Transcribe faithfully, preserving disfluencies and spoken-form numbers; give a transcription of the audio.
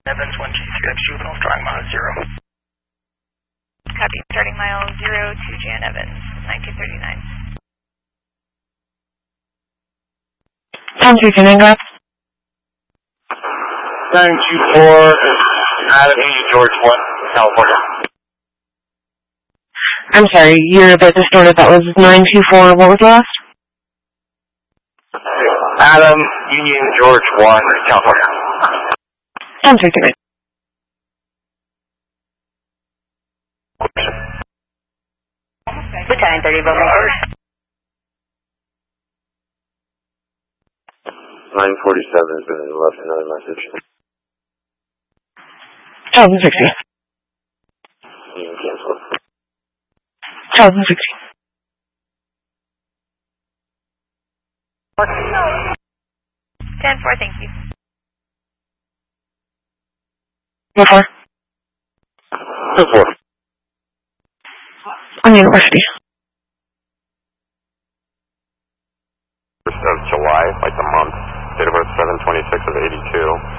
Evans, one G three X Juvenile, starting mile zero. Copy, starting mile zero to Jan Evans, nineteen thirty-nine. Tom two two nine, go ahead. nine two four, Adam E. George one, California. I'm sorry, you're a bit distorted. That was nine two four, what was the last? Adam Union George one, California. Tom two two nine. Battalion thirty, Bowman first. nine forty-seven has been left another message. Tom sixty. You can cancel. Tom sixty. ten four, thank you. Go for. Go for. On University. First of July, like the month. Date of birth seven twenty-six of eighty-two.